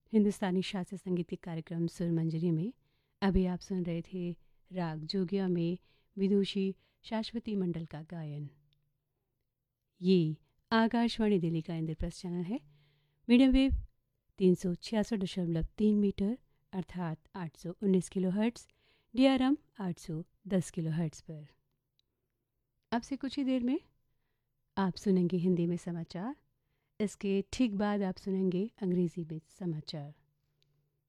हिंदुस्तानी शास्त्रीय संगीत के कार्यक्रम सुरमंजरी में अभी आप सुन रहे थे राग जोगिया में विदुषी शाश्वती मंडल का गायन। ये आकाशवाणी दिल्ली का इंद्रप्रस्थ चैनल है। मीडियम वेव 366.3 मीटर अर्थात 819 किलोहर्ट्ज़, DRM 810 किलोहर्ट्ज़ पर। अब से कुछ ही देर में आप सुनेंगे हिंदी में समाचार। इसके ठीक बाद आप सुनेंगे अंग्रेज़ी में समाचार।